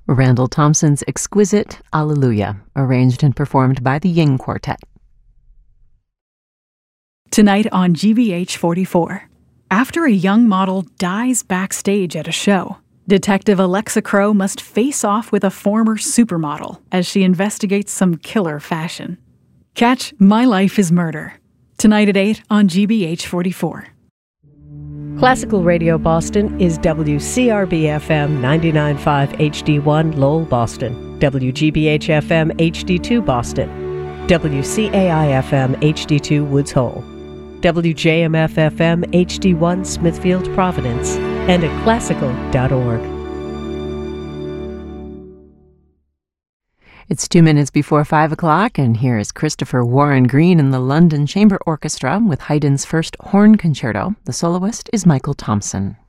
Randall Thompson's exquisite Alleluia, arranged and performed by the Ying Quartet. Tonight on GBH 44. After a young model dies backstage at a show, Detective Alexa Crow must face off with a former supermodel as she investigates some killer fashion. Catch My Life is Murder. Tonight at 8 on GBH 44. Classical Radio Boston is WCRB-FM 99.5 HD1 Lowell, Boston, WGBH-FM HD2 Boston, WCAI-FM HD2 Woods Hole, WJMF-FM HD1 Smithfield, Providence, and at classical.org. It's 2 minutes before 5 o'clock, and here is Christopher Warren Green and the London Chamber Orchestra with Haydn's first horn concerto. The soloist is Michael Thompson.